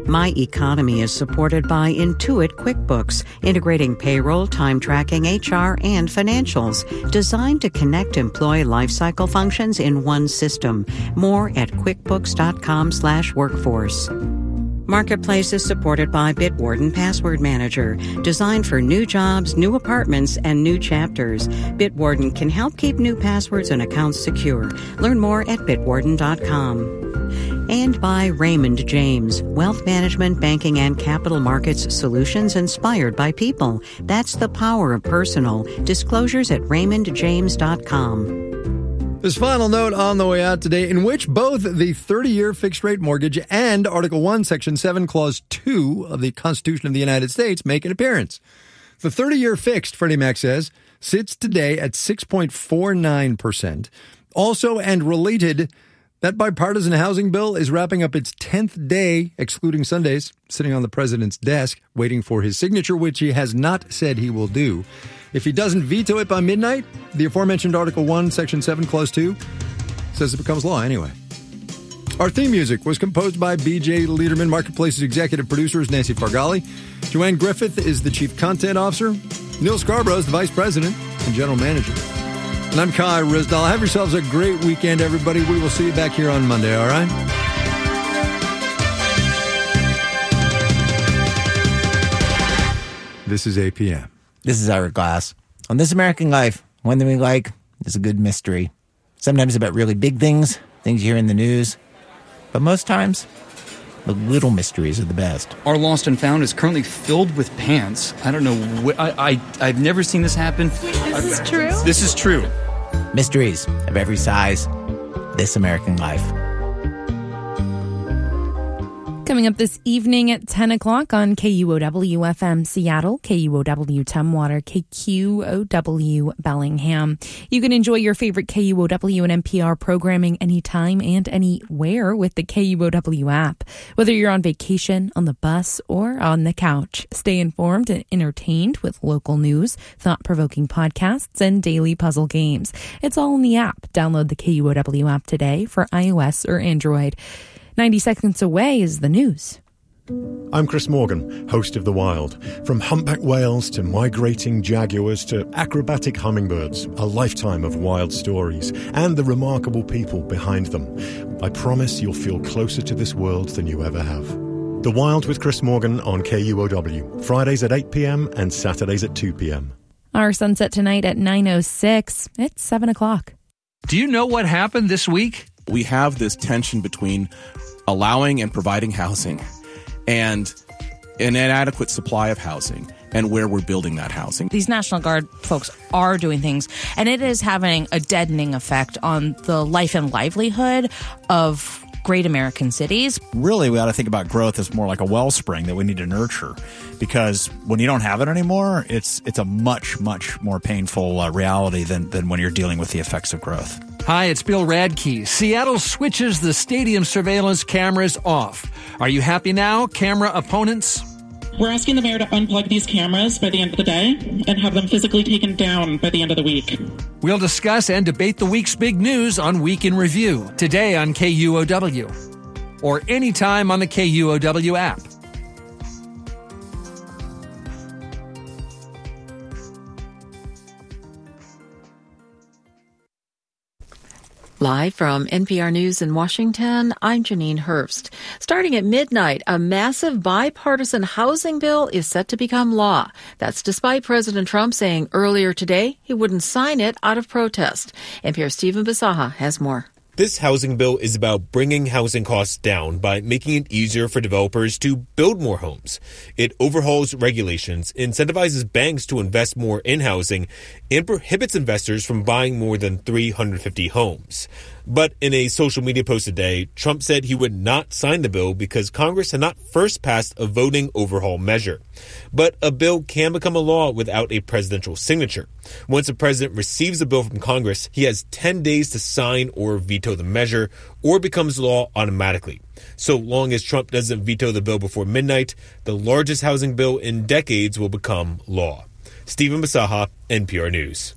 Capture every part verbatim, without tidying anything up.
My Economy is supported by Intuit QuickBooks, integrating payroll, time tracking, H R, and financials, designed to connect employee lifecycle functions in one system. More at quickbooks.com slash workforce. Marketplace is supported by Bitwarden Password Manager, designed for new jobs, new apartments, and new chapters. Bitwarden can help keep new passwords and accounts secure. Learn more at bitwarden dot com. And by Raymond James, wealth management, banking, and capital markets solutions inspired by people. That's the power of personal. Disclosures at raymond james dot com. This final note on the way out today, in which both the thirty-year fixed-rate mortgage and Article one, Section seven, Clause two of the Constitution of the United States make an appearance. The thirty-year fixed, Freddie Mac says, sits today at six point four nine percent. Also and related, that bipartisan housing bill is wrapping up its tenth day, excluding Sundays, sitting on the president's desk, waiting for his signature, which he has not said he will do. If he doesn't veto it by midnight, the aforementioned Article one, Section seven, Clause two says it becomes law anyway. Our theme music was composed by B J Liederman. Marketplace's executive producer is Nancy Fargali. Joanne Griffith is the chief content officer. Neil Scarborough is the vice president and general manager. And I'm Kai Rizdal. Have yourselves a great weekend, everybody. We will see you back here on Monday, all right? This is A P M. This is Ira Glass. On This American Life, one thing we like is a good mystery. Sometimes about really big things, things you hear in the news. But most times, the little mysteries are the best. Our Lost and Found is currently filled with pants. I don't know. Wh- I, I, I've never seen this happen. This is true? This is true. Mysteries of every size. This American Life. Coming up this evening at ten o'clock on K U O W F M Seattle, K U O W Tumwater, K Q O W Bellingham. You can enjoy your favorite K U O W and N P R programming anytime and anywhere with the K U O W app. Whether you're on vacation, on the bus, or on the couch, stay informed and entertained with local news, thought-provoking podcasts, and daily puzzle games. It's all in the app. Download the K U O W app today for iOS or Android. ninety seconds away is the news. I'm Chris Morgan, host of The Wild. From humpback whales to migrating jaguars to acrobatic hummingbirds, a lifetime of wild stories and the remarkable people behind them. I promise you'll feel closer to this world than you ever have. The Wild with Chris Morgan on K U O W, Fridays at eight p.m. and Saturdays at two p.m. Our sunset tonight at nine oh six. It's seven o'clock. Do you know what happened this week? We have this tension between allowing and providing housing and an inadequate supply of housing and where we're building that housing. These National Guard folks are doing things, and it is having a deadening effect on the life and livelihood of great American cities. Really, we ought to think about growth as more like a wellspring that we need to nurture, because when you don't have it anymore, it's it's a much, much more painful uh, reality than, than when you're dealing with the effects of growth. Hi, it's Bill Radke. Seattle switches the stadium surveillance cameras off. Are you happy now, camera opponents? We're asking the mayor to unplug these cameras by the end of the day and have them physically taken down by the end of the week. We'll discuss and debate the week's big news on Week in Review, today on K U O W, or anytime on the K U O W app. Live from N P R News in Washington, I'm Janine Herbst. Starting at midnight, a massive bipartisan housing bill is set to become law. That's despite President Trump saying earlier today he wouldn't sign it out of protest. N P R's Stephen Bisaha has more. This housing bill is about bringing housing costs down by making it easier for developers to build more homes. It overhauls regulations, incentivizes banks to invest more in housing, and prohibits investors from buying more than three hundred fifty homes. But in a social media post today, Trump said he would not sign the bill because Congress had not first passed a voting overhaul measure. But a bill can become a law without a presidential signature. Once the president receives the bill from Congress, he has ten days to sign or veto the measure, or it becomes law automatically. So long as Trump doesn't veto the bill before midnight, the largest housing bill in decades will become law. Stephen Bisaha, N P R News.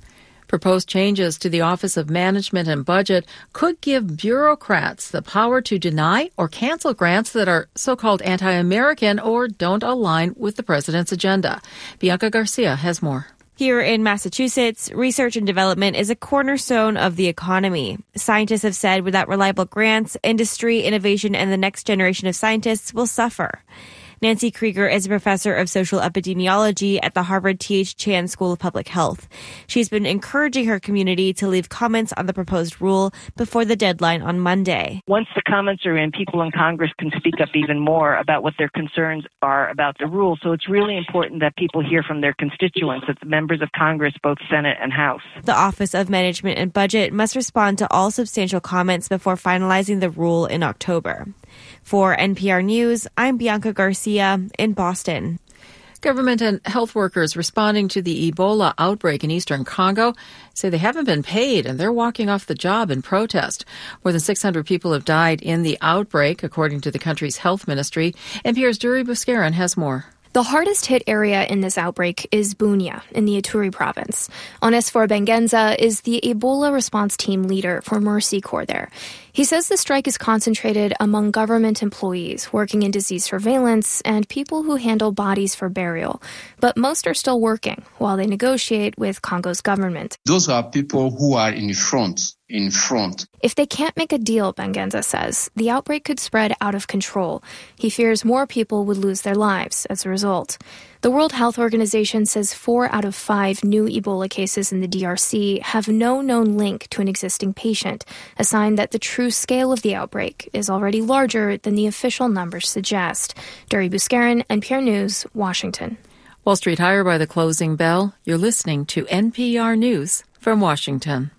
Proposed changes to the Office of Management and Budget could give bureaucrats the power to deny or cancel grants that are so-called anti-American or don't align with the president's agenda. Bianca Garcia has more. Here in Massachusetts, research and development is a cornerstone of the economy. Scientists have said without reliable grants, industry, innovation, and the next generation of scientists will suffer. Nancy Krieger is a professor of social epidemiology at the Harvard T H Chan School of Public Health. She's been encouraging her community to leave comments on the proposed rule before the deadline on Monday. Once the comments are in, people in Congress can speak up even more about what their concerns are about the rule. So it's really important that people hear from their constituents, that the members of Congress, both Senate and House. The Office of Management and Budget must respond to all substantial comments before finalizing the rule in October. For N P R News, I'm Bianca Garcia in Boston. Government and health workers responding to the Ebola outbreak in eastern Congo say they haven't been paid and they're walking off the job in protest. More than six hundred people have died in the outbreak, according to the country's health ministry. N P R's Duri Buscaran has more. The hardest hit area in this outbreak is Bunia in the Ituri province. Onesphore Bengenza is the Ebola response team leader for Mercy Corps there. He says the strike is concentrated among government employees working in disease surveillance and people who handle bodies for burial. But most are still working while they negotiate with Congo's government. Those are people who are in front. in front. If they can't make a deal, Bengenza says, the outbreak could spread out of control. He fears more people would lose their lives as a result. The World Health Organization says four out of five new Ebola cases in the D R C have no known link to an existing patient, a sign that the true scale of the outbreak is already larger than the official numbers suggest. Duri Buscaran, N P R News, Washington. Wall Street higher by the closing bell. You're listening to N P R News from Washington.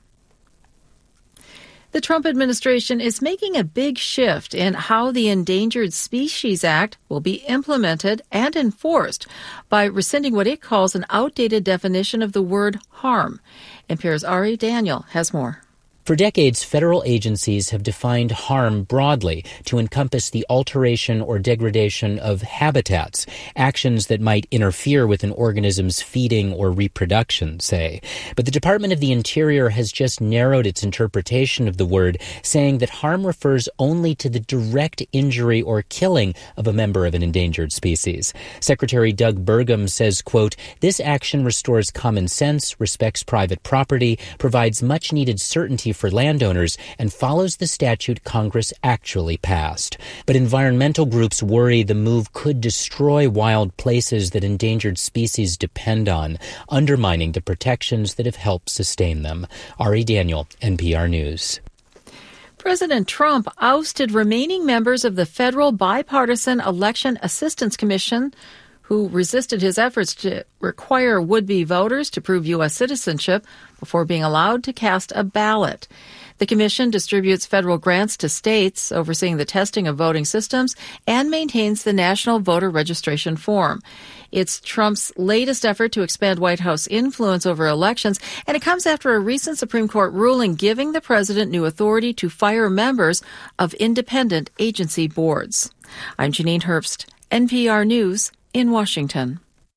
The Trump administration is making a big shift in how the Endangered Species Act will be implemented and enforced by rescinding what it calls an outdated definition of the word harm. N P R's Ari Daniel has more. For decades, federal agencies have defined harm broadly to encompass the alteration or degradation of habitats, actions that might interfere with an organism's feeding or reproduction, say. But the Department of the Interior has just narrowed its interpretation of the word, saying that harm refers only to the direct injury or killing of a member of an endangered species. Secretary Doug Burgum says, quote, "This action restores common sense, respects private property, provides much-needed certainty for landowners, and follows the statute Congress actually passed." But environmental groups worry the move could destroy wild places that endangered species depend on, undermining the protections that have helped sustain them. Ari Daniel, N P R News. President Trump ousted remaining members of the federal bipartisan Election Assistance Commission who resisted his efforts to require would-be voters to prove U S citizenship before being allowed to cast a ballot. The commission distributes federal grants to states, overseeing the testing of voting systems, and maintains the National Voter Registration Form. It's Trump's latest effort to expand White House influence over elections, and it comes after a recent Supreme Court ruling giving the president new authority to fire members of independent agency boards. I'm Janine Herbst, N P R News in Washington.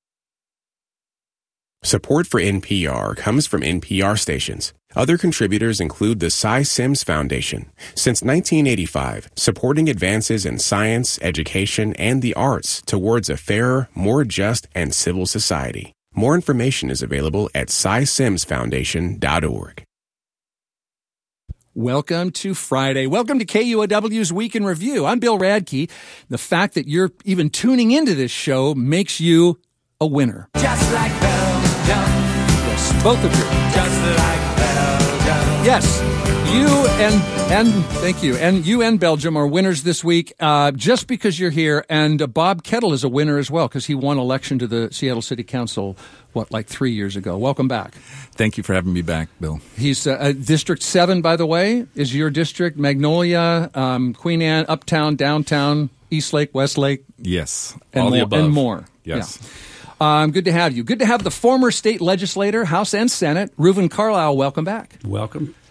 Support for N P R comes from N P R stations. Other contributors include the Cy Sims Foundation. Since nineteen eighty-five, supporting advances in science, education, and the arts towards a fairer, more just, and civil society. More information is available at cy sims foundation dot org. Welcome to Friday. Welcome to K U O W's Week in Review. I'm Bill Radke. The fact that you're even tuning into this show makes you a winner. Just like Belgium. Yes, both of you. Just like Belgium. Yes, you and and thank you, and you and Belgium are winners this week. Uh, just because you're here, and uh, Bob Kettle is a winner as well because he won election to the Seattle City Council. What, like three years ago? Welcome back. Thank you for having me back, Bill. He's uh, uh, District seven, by the way, is your district. Magnolia, um, Queen Anne, Uptown, Downtown, Eastlake, Westlake. Yes, and all more, the above. And more. Yes. Yeah. Um, good to have you. Good to have the former state legislator, House and Senate, Reuven Carlyle. Welcome back. Welcome.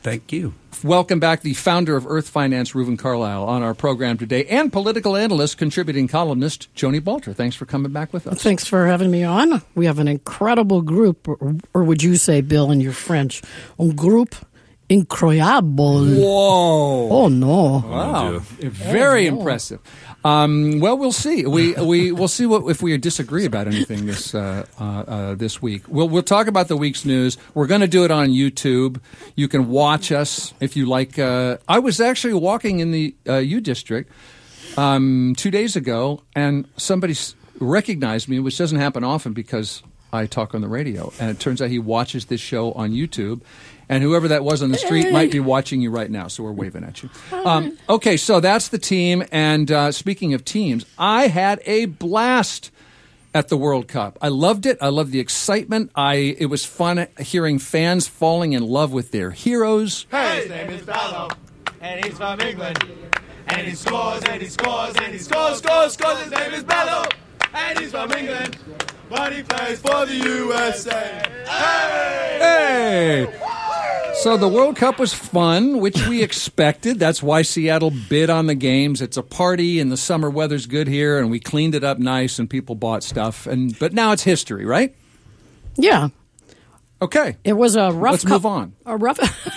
Thank you. Welcome back, the founder of Earth Finance, Reuven Carlyle, on our program today, and political analyst, contributing columnist, Joni Balter. Thanks for coming back with us. Thanks for having me on. We have an incredible group, or, or would you say, Bill, in your French, un groupe incroyable. Whoa. Oh, no. Wow. Very oh, no. impressive. Um, well, we'll see. We we we'll see what if we disagree about anything this uh, uh, uh, this week. We'll we'll talk about the week's news. We're going to do it on YouTube. You can watch us if you like. Uh, I was actually walking in the uh, U District um, two days ago, and somebody s- recognized me, which doesn't happen often because I talk on the radio. And it turns out he watches this show on YouTube. And whoever that was on the street might be watching you right now, so we're waving at you. Um, okay, so that's the team. And uh, speaking of teams, I had a blast at the World Cup. I loved it. I loved the excitement. I It was fun hearing fans falling in love with their heroes. Hey, his name is Bello, and he's from England. And he scores, and he scores, and he scores, scores, scores. His name is Bello, and he's from England. But he plays for the U S A. Hey! Hey! So the World Cup was fun, which we expected. That's why Seattle bid on the games. It's a party, and the summer weather's good here, and we cleaned it up nice, and people bought stuff. And but now it's history, right? Yeah. Okay. It was a rough Let's cup- move on. A rough.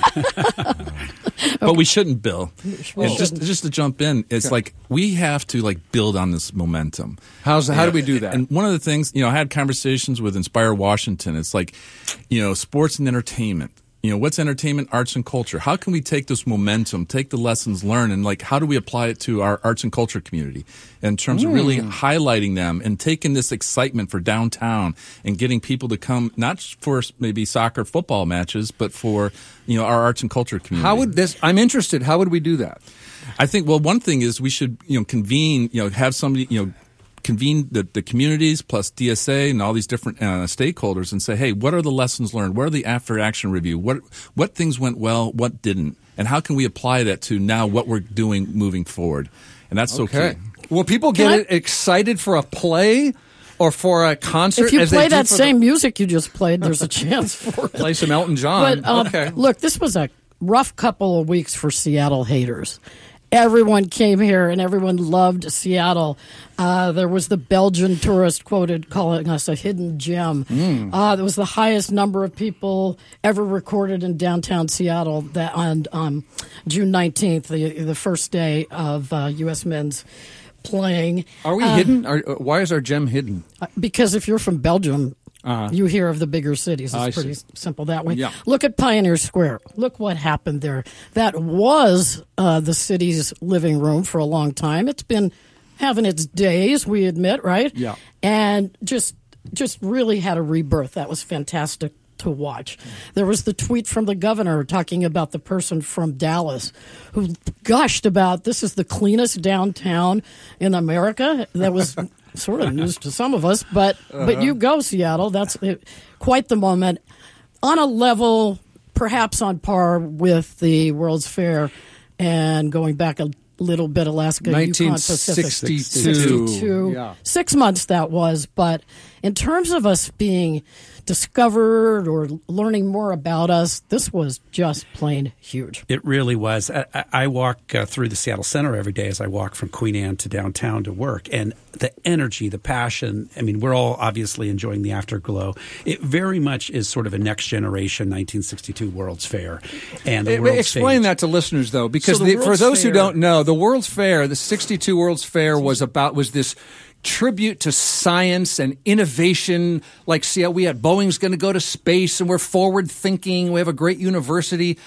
But we shouldn't, Bill. We And just shouldn't. just to jump in, it's Okay. like we have to like build on this momentum. How's how do we do that? And one of the things, you know, I had conversations with Inspire Washington. It's like, you know, sports and entertainment. You know, what's entertainment, arts, and culture? How can we take this momentum, take the lessons learned, and like how do we apply it to our arts and culture community in terms of really Mm. highlighting them and taking this excitement for downtown and getting people to come not for maybe soccer, football matches, but for, you know, our arts and culture community. How would this? I'm interested. How would we do that? I think, well, one thing is we should, you know, convene, you know, have somebody, you know, convene the, the communities plus D S A and all these different uh, stakeholders and say, hey, what are the lessons learned? What are the after action review? What what things went well? What didn't? And how can we apply that to now what we're doing moving forward? And that's so key. Will people get Can I- it excited for a play or for a concert? If you as they play do that for the- same music you just played, there's a chance for it. play some Elton John. But, um, okay. Look, this was a rough couple of weeks for Seattle haters. Everyone came here and everyone loved Seattle. Uh, there was the Belgian tourist quoted calling us a hidden gem. Mm. Uh, there was the highest number of people ever recorded in downtown Seattle that on um, June nineteenth, the, the first day of uh, U S men's playing. Are we Uh, hidden? Are, uh, why is our gem hidden? Because if you're from Belgium, Uh-huh. you hear of the bigger cities. It's I pretty see. simple that way. Yeah. Look at Pioneer Square. Look what happened there. That was uh, the city's living room for a long time. It's been having its days, we admit, right? Yeah. And just just really had a rebirth. That was fantastic to watch. There was the tweet from the governor talking about the person from Dallas who gushed about this is the cleanest downtown in America. That was sort of news to some of us, but but Uh-huh. you go, Seattle. That's uh, quite the moment. On a level, perhaps on par with the World's Fair, and going back a little bit, Alaska, Yukon, Pacific. nineteen sixty-two. sixty-two. Yeah. Six months that was. But in terms of us being discovered or learning more about us, this was just plain huge. It really was. I, I- I walk uh, through the Seattle Center every day as I walk from Queen Anne to downtown to work. And the energy, the passion, I mean, we're all obviously enjoying the afterglow. It very much is sort of a next generation nineteen sixty-two World's Fair. And the Eh, World's Explain Fair- that to listeners, though, because So the the, for World's those who Fair- don't know, the World's Fair, the sixty-two World's Fair, was about was this tribute to science and innovation. Like, see, we had Boeing's going to go to space, and we're forward thinking. We have a great university.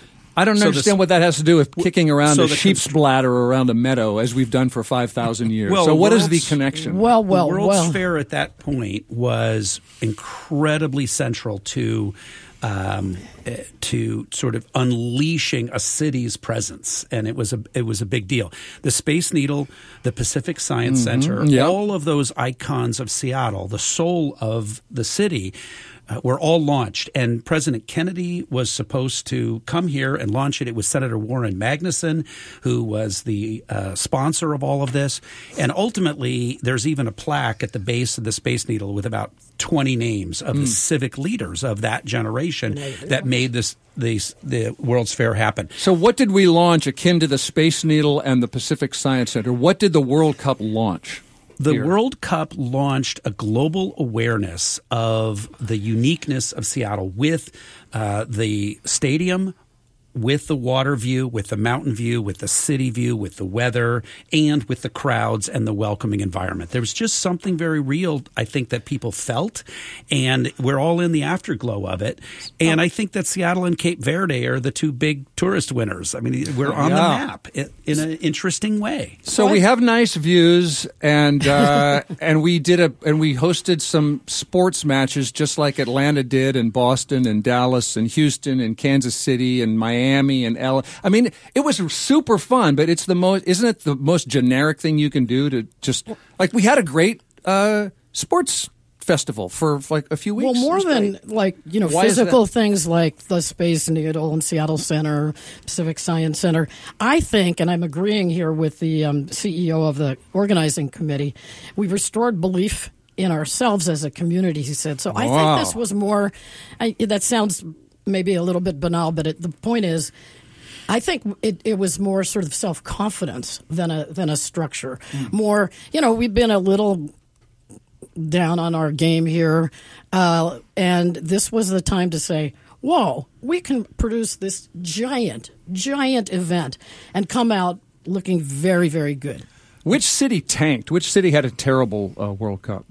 I don't So understand this- what that has to do with kicking around so a the sheep's bladder around a meadow, as we've done for five thousand years. Well, so, what is the World's- connection? Well, the well, World's well. Fair at that point was incredibly central to um, eh, to sort of unleashing a city's presence, and it was a it was a big deal. The Space Needle, the Pacific Science Mhm, Center, yep. all of those icons of Seattle, the soul of the city. uh, were all launched. And President Kennedy was supposed to come here and launch it. It was Senator Warren Magnuson who was the uh, sponsor of all of this. And ultimately, there's even a plaque at the base of the Space Needle with about twenty names of mm. the civic leaders of that generation that made this the, the World's Fair happen. So what did we launch akin to the Space Needle and the Pacific Science Center? What did the World Cup launch? The here? World Cup launched a global awareness of the uniqueness of Seattle with uh, the stadium, with the water view, with the mountain view, with the city view, with the weather, and with the crowds and the welcoming environment. There was just something very real, I think, that people felt, and we're all in the afterglow of it. And I think that Seattle and Cape Verde are the two big tourist winners. I mean, we're on yeah. the map in an interesting way. So we have nice views, and uh, and we did a and we hosted some sports matches just like Atlanta did, and Boston, and Dallas, and Houston, and Kansas City, and Miami. Miami and L. I mean, it was super fun, but it's the most. Isn't it the most generic thing you can do to just like we had a great uh, sports festival for like a few weeks. Well, more than great. like you know Why physical things like the Space Needle and Seattle Center, Pacific Science Center. I think, and I'm agreeing here with the um, C E O of the organizing committee, we restored belief in ourselves as a community. He said. So I Wow. think this was more. I, that sounds. Maybe a little bit banal, but it, the point is, I think it, it was more sort of self-confidence than a than a structure. Mm. More, you know, we've been a little down on our game here, uh, and this was the time to say, whoa, we can produce this giant, giant event and come out looking very, very good. Which city tanked? Which city had a terrible uh, World Cup?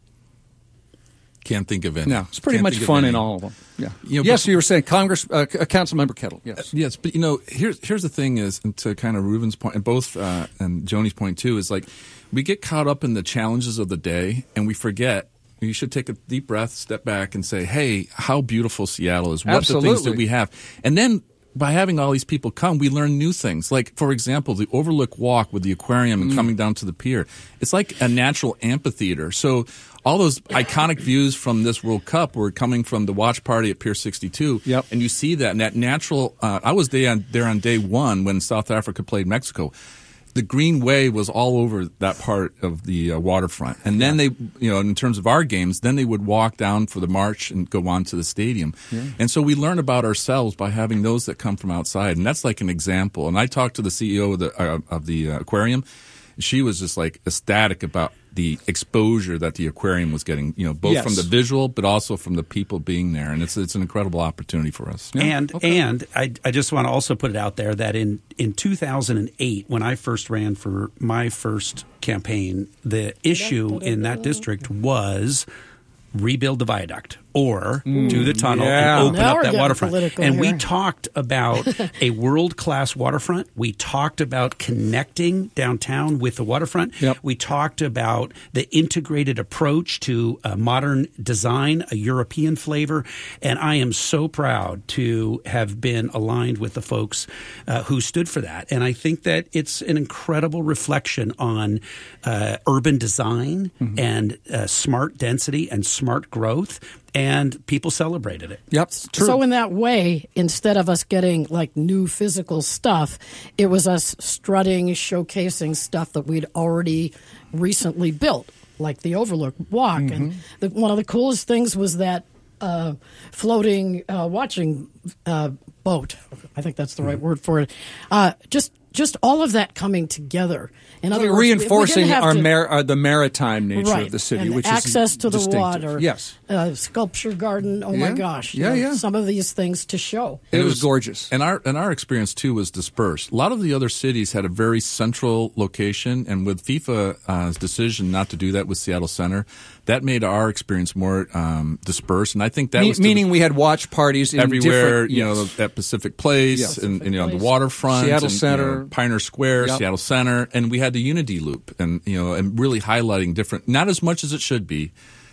Can't think of any. No, it's pretty Can't much think of fun any. in all of them. Yeah. You know, yes, but- you were saying Congress, uh, Councilmember Kettle. Yes. Uh, yes, but you know, here's here's the thing is, and to kind of Ruben's point, and both uh, and Joni's point too, is like we get caught up in the challenges of the day, and we forget. You should take a deep breath, step back, and say, "Hey, how beautiful Seattle is! What Absolutely. the things that we have?" And then by having all these people come, we learn new things. Like, for example, the Overlook Walk with the aquarium and Mm. coming down to the pier. It's like a natural amphitheater. So all those iconic views from this World Cup were coming from the watch party at Pier sixty-two. Yep. And you see that, and that natural uh, – I was there on, there on day one when South Africa played Mexico. The Green Way was all over that part of the uh, waterfront. And then they, you know, in terms of our games, then they would walk down for the march and go on to the stadium. Yeah. And so we learn about ourselves by having those that come from outside. And that's like an example. And I talked to the C E O of the, uh, of the uh, aquarium. She was just like ecstatic about the exposure that the aquarium was getting, you know, both Yes. from the visual, but also from the people being there. And it's it's an incredible opportunity for us. And and I, I just want to also put it out there that in, in two thousand eight, when I first ran for my first campaign, the issue in that district was rebuild the viaduct or Mm, do the tunnel yeah. and open Now up we're that getting waterfront. political And we here. talked about a world-class waterfront. We talked about connecting downtown with the waterfront. Yep. We talked about the integrated approach to uh, modern design, a European flavor. And I am so proud to have been aligned with the folks uh, who stood for that. And I think that it's an incredible reflection on uh, urban design Mm-hmm. and uh, smart density and smart growth. And people celebrated it. Yep. True. So in that way, instead of us getting like new physical stuff, it was us strutting, showcasing stuff that we'd already recently built, like the Overlook Walk. Mm-hmm. And the, one of the coolest things was that uh, floating uh, watching uh, boat. I think that's the right word for it. Uh, just just all of that coming together. In other words, we- we didn't reinforcing have our to- mar- uh, the maritime nature right. of the city, and which access is to the distinctive. water. Yes, uh, sculpture garden. Oh my Yeah. gosh! Yeah, you know, yeah. Some of these things to show. it, was, gorgeous. And our and our experience too was dispersed. A lot of the other cities had a very central location, and with FIFA's decision not to do that with Seattle Center, that made our experience more um, dispersed. And I think that Me- was to meaning we had watch parties in everywhere. different- You yes. know, at Pacific Place, Yes. and, and you know Place. the waterfront, Seattle and, you Center. know, Pioneer Square, Yep. Seattle Center, and we had the Unity Loop, and you know, and really highlighting different, not as much as it should be.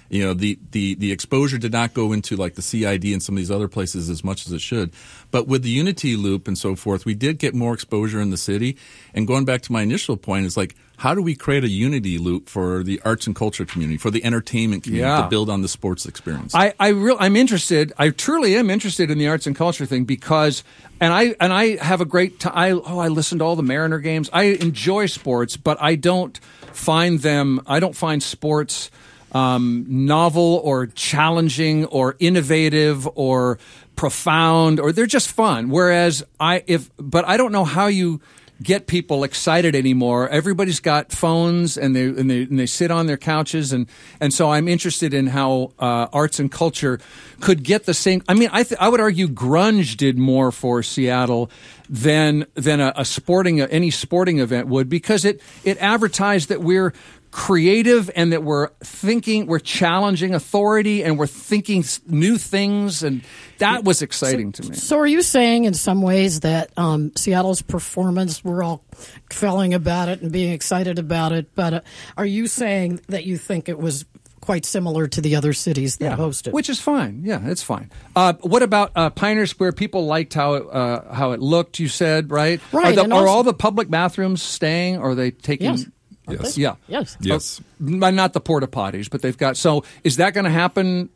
You know, the, the, the exposure did not go into like the C I D and some of these other places as much as it should. But with the Unity Loop and so forth, we did get more exposure in the city. And going back to my initial point is like, how do we create a Unity Loop for the arts and culture community, for the entertainment community Yeah. to build on the sports experience? I, I real, I'm interested. I truly am interested in the arts and culture thing because, and I and I have a great time. I, oh, I listen to all the Mariner games. I enjoy sports, but I don't find them. I don't find sports um, novel or challenging or innovative or profound, or they're just fun. Whereas I, if, but I don't know how you get people excited anymore. Everybody's got phones and they and they, and they sit on their couches, and, and so I'm interested in how uh, arts and culture could get the same. I mean, I th- I would argue grunge did more for Seattle than than a, a sporting any sporting event would, because it it advertised that we're creative and that we're thinking, we're challenging authority, and we're thinking new things, and that was exciting so, to me. So are you saying in some ways that um, Seattle's performance, we're all felling about it and being excited about it, but uh, are you saying that you think it was quite similar to the other cities that Yeah, hosted? which is fine. Yeah, it's fine. Uh, what about uh, Pioneer Square? People liked how it, uh, how it looked, you said, right? Right, Are, the, and are also- all the public bathrooms staying, or are they taking... Yes. Aren't Yes. they? Yeah. Yes. Yes. Uh, not the porta potties, but they've got. So is that going to happen?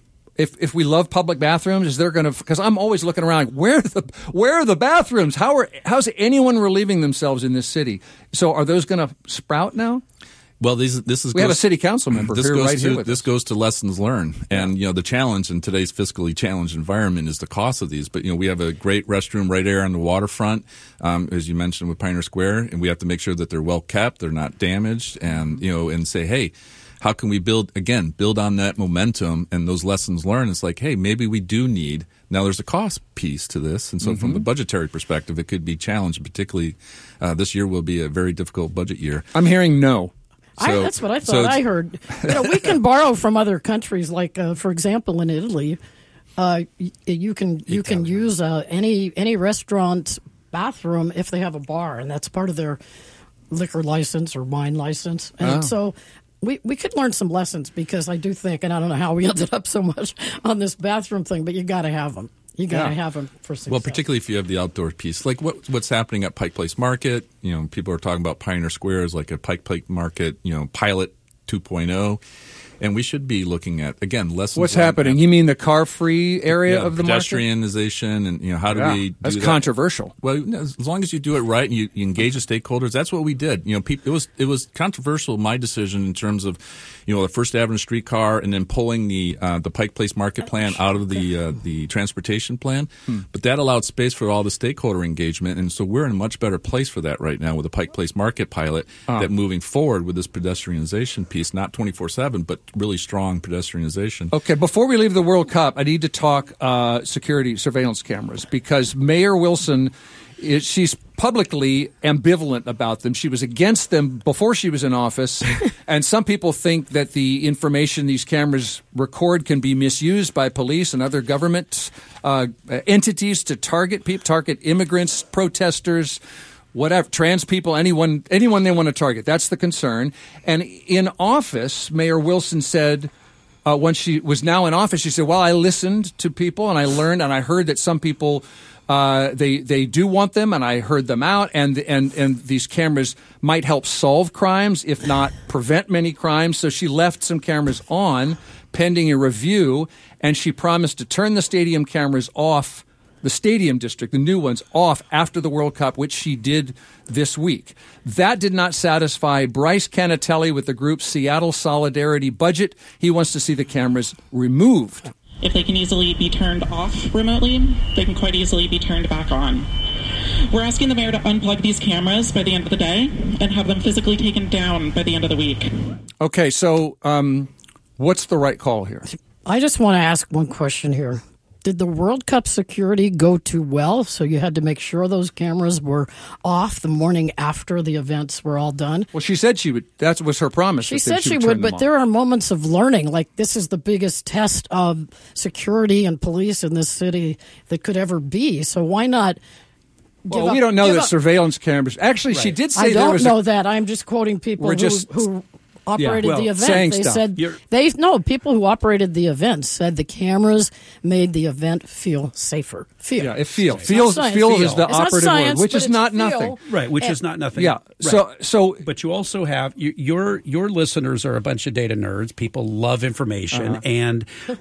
If if we love public bathrooms, is there going to? Because I'm always looking around. Where are the where are the bathrooms? How are how's anyone relieving themselves in this city? So are those going to sprout now? Well, these, this is We have goes- a city council member this here goes right to, here with This us. goes to lessons learned, and you know the challenge in today's fiscally challenged environment is the cost of these. But you know we have a great restroom right there on the waterfront, um, as you mentioned with Pioneer Square, and we have to make sure that they're well kept, they're not damaged, and you know and say, hey, how can we build again build on that momentum and those lessons learned? It's like, hey, maybe we do need. Now, there's a cost piece to this, and so from Mm-hmm. a budgetary perspective, it could be challenged. Particularly, uh, this year will be a very difficult budget year. I'm hearing no. I, So- that's what I so thought. it's- I heard. You know, we can borrow from other countries, like uh, for example, in Italy, uh, y- you can you can use uh, any any restaurant bathroom if they have a bar, and that's part of their liquor license or wine license. And Oh. so we we could learn some lessons, because I do think, and I don't know how we ended up so much on this bathroom thing, but you got to have them. You got to Yeah. have them for success. Well, particularly if you have the outdoor piece, like what what's happening at Pike Place Market. You know, people are talking about Pioneer Square as like a Pike Place Market, you know, pilot two point oh, and we should be looking at again lessons. What's learned. happening? You mean the car-free area Yeah, of the market? pedestrianization, and you know how do Yeah, we? Do that's that? controversial. Well, you know, as long as you do it right and you, you engage the stakeholders, that's what we did. You know, peop it was it was controversial. My decision in terms of, you know, the First Avenue streetcar and then pulling the uh, the Pike Place Market plan out of the uh, the transportation plan, Hmm. but that allowed space for all the stakeholder engagement, and so we're in a much better place for that right now with the Pike Place Market pilot. Ah. That moving forward with this pedestrianization piece, not twenty-four seven, but really strong pedestrianization. Okay, before we leave the World Cup, I need to talk uh, security surveillance cameras, because Mayor Wilson, is, she's publicly ambivalent about them. She was against them before she was in office, and some people think that the information these cameras record can be misused by police and other government uh, entities to target people, target immigrants, protesters, whatever, trans people, anyone, anyone they want to target. That's the concern. And in office, Mayor Wilson said, uh, when she was now in office, she said, well, I listened to people and I learned and I heard that some people, uh, they, they do want them, and I heard them out, and, and, and these cameras might help solve crimes, if not prevent many crimes. So she left some cameras on pending a review, and she promised to turn the stadium cameras off, the stadium district, the new ones, off after the World Cup, which she did this week. That did not satisfy Bryce Canatelli with the group's Seattle Solidarity budget. He wants to see the cameras removed. If they can easily be turned off remotely, they can quite easily be turned back on. We're asking the mayor to unplug these cameras by the end of the day and have them physically taken down by the end of the week. Okay, so um, what's the right call here? I just want to ask one question here. Did the World Cup security go too well, so you had to make sure those cameras were off the morning after the events were all done? Well, she said she would. That was her promise. She that said she turn would, them but on. there are moments of learning. Like, this is the biggest test of security and police in this city that could ever be. So why not give Well, up- we don't know give that up- surveillance cameras. Actually, she did say I there don't was know a, that. I'm just quoting people We're who, just- who operated Yeah. Well, the event. saying They stuff. said You're- they no people who operated the event said the cameras made the event feel safer. Feel. Yeah, it feels. It's Feels, not science. feels Feel. is the It's not operative science, word, which but is it's not feel. nothing. Right, which And- is not nothing. Yeah. Right. So, so, but you also have you, your your listeners are a bunch of data nerds. People love information, Uh-huh. and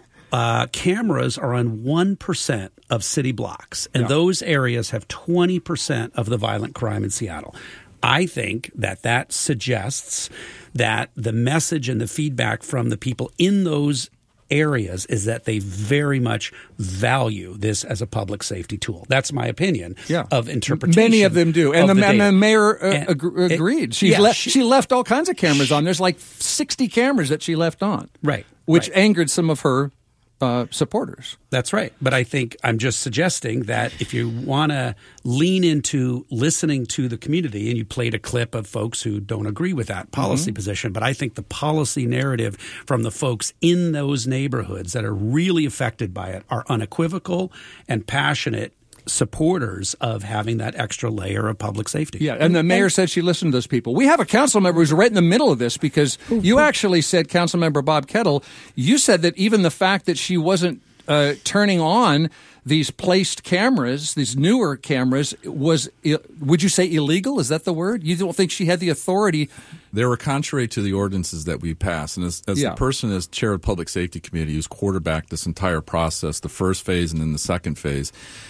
uh, cameras are on one percent of city blocks, and Yeah. those areas have twenty percent of the violent crime in Seattle. I think that that suggests that the message and the feedback from the people in those areas is that they very much value this as a public safety tool. That's my opinion Yeah. of interpretation. Many of them do, and, of the, the and the data. mayor uh, And ag- it- agreed. She yeah, left. she- She, left all kinds of cameras on. There's like sixty cameras that she left on, Right, which right. angered some of her uh, supporters. That's right. But I think I'm just suggesting that if you want to lean into listening to the community, and you played a clip of folks who don't agree with that policy Mm-hmm. position, but I think the policy narrative from the folks in those neighborhoods that are really affected by it are unequivocal and passionate supporters of having that extra layer of public safety. Yeah, and the mayor said she listened to those people. We have a council member who's right in the middle of this because you actually said, Council Member Bob Kettle, you said that even the fact that she wasn't uh, turning on these placed cameras, these newer cameras, was, would you say illegal? Is that the word? You don't think she had the authority? They were contrary to the ordinances that we passed. And as, as Yeah. the person as chair of the Public Safety Committee who's quarterbacked this entire process, the first phase and then the second phase,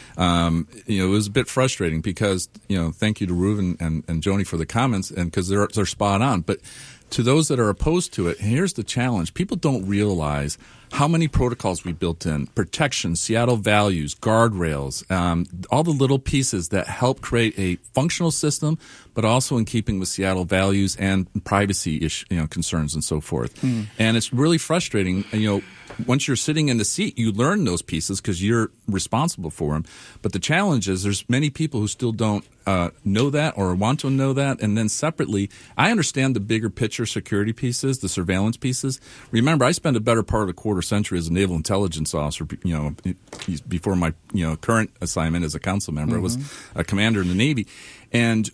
um, you know, it was a bit frustrating because, you know, thank you to Reuven and, and Joni for the comments, and because they're, they're spot on. But to those that are opposed to it, here's the challenge. People don't realize how many protocols we built in, protection, Seattle values, guardrails, um, all the little pieces that help create a functional system, but also in keeping with Seattle values and privacy ish, you know, concerns and so forth. Mm. And it's really frustrating, you know, once you're sitting in the seat, you learn those pieces because you're responsible for them. But the challenge is there's many people who still don't uh, know that or want to know that. And then separately, I understand the bigger picture security pieces, the surveillance pieces. Remember, I spent a better part of a quarter century as a naval intelligence officer, you know, before my, you know, current assignment as a council member. Mm-hmm. I was a commander in the Navy. And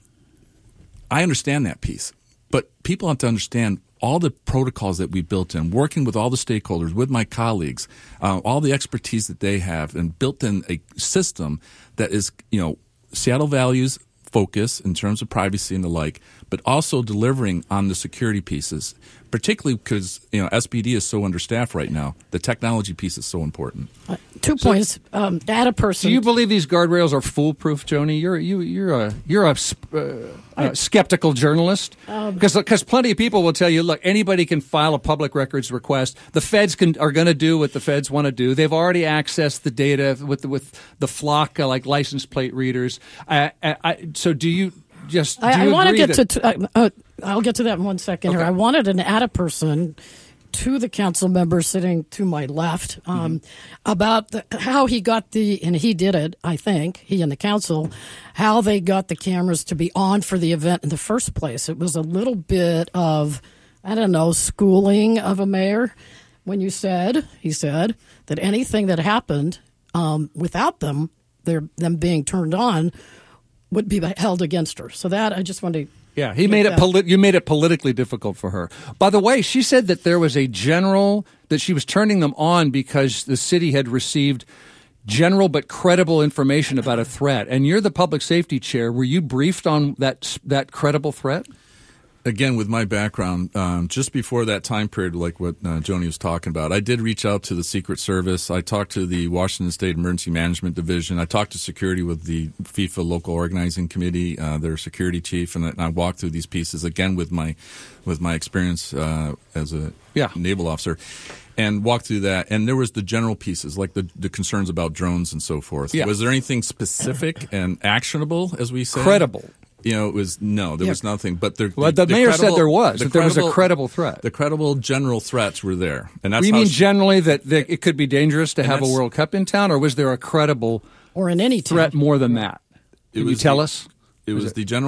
I understand that piece. But people have to understand all the protocols that we built in, working with all the stakeholders, with my colleagues, uh, all the expertise that they have, and built in a system that is, you know, Seattle values focus in terms of privacy and the like, but also delivering on the security pieces, particularly because, you know, S P D is so understaffed right now. The technology piece is so important. Uh, two points. Um, data person. Do you believe these guardrails are foolproof, Joni? You're you you're a you're a, uh, a skeptical journalist because Um, because plenty of people will tell you, look, anybody can file a public records request. The feds can are going to do what the feds want to do. They've already accessed the data with the, with the flock uh, like license plate readers. I, I, I, so do you just? Do I, you I want to agree get that- to. T- uh, uh, I'll get to that in one second. Here, I wanted an A D A person to the council member sitting to my left um, Mm-hmm. about the, how he got the, and he did it. I think he and the council, how they got the cameras to be on for the event in the first place. It was a little bit of, I don't know, schooling of a mayor when you said he said that anything that happened um, without them, their them being turned on, would be held against her. So that I just wanted to. Yeah, he made it. that. Poli- you made it politically difficult for her. By the way, she said that there was a general that she was turning them on because the city had received general but credible information about a threat. And you're the public safety chair. Were you briefed on that that credible threat? Again, with my background, um, just before that time period, like what uh, Joni was talking about, I did reach out to the Secret Service. I talked to the Washington State Emergency Management Division. I talked to security with the FIFA Local Organizing Committee, uh, their security chief, and I, and I walked through these pieces again with my with my experience uh, as a yeah. naval officer. And walked through that, and there was the general pieces, like the, the concerns about drones and so forth. Yeah. Was there anything specific and actionable, as we say? Credible. You know, it was no, there Yeah. was nothing. But there, Well, the mayor said credible- there was, the that there was a credible threat. The credible general threats were there, and that's you how mean she- generally that, that it could be dangerous to And have a that's- World Cup in town, or was there a credible or in any threat more than that? It Can was you tell the- us? It was the general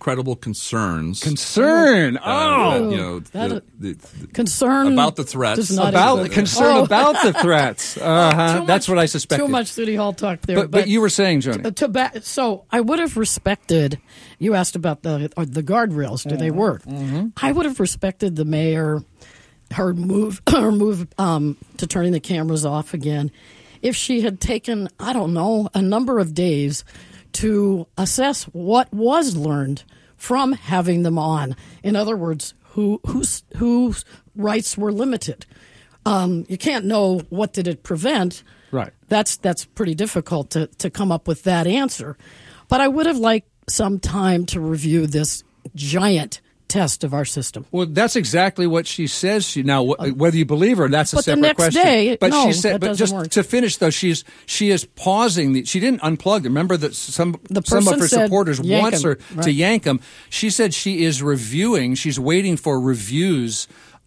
credible concerns. Concern. Uh, oh, that, you know, That- the, the, concern about the threats. does not about exist. concern Oh. about the threats. Uh-huh. Too That's much- what I suspected. Too much City Hall talk there. But, but you were saying, Joni. Uh, to ba- so I would have respected. You asked about the or the guardrails. Do they work? I would have respected the mayor, her move, her move um, to turning the cameras off again, if she had taken, I don't know, a number of days to assess what was learned from having them on. In other words, who whose whose rights were limited. Um, you can't know what did it prevent. Right. That's that's pretty difficult to, to come up with that answer. But I would have liked some time to review this giant test of our system. Well, that's exactly what she says. She now, wh- whether you believe her, that's a But the separate next question. day, but no, she said, that but doesn't just work. to finish though, she's she is pausing. The, she didn't unplug them. Remember that some The some of person her said, supporters "Yank wants 'em," her to right. yank them. She said she is reviewing. She's waiting for reviews